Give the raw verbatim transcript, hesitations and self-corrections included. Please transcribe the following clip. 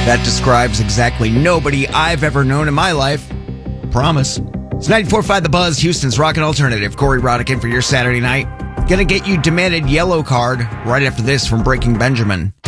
That describes exactly nobody I've ever known in my life. Promise. It's ninety-four point five The Buzz, Houston's Rockin' Alternative. Corey Rodican for your Saturday night. Gonna get you demanded yellow card right after this from Breaking Benjamin.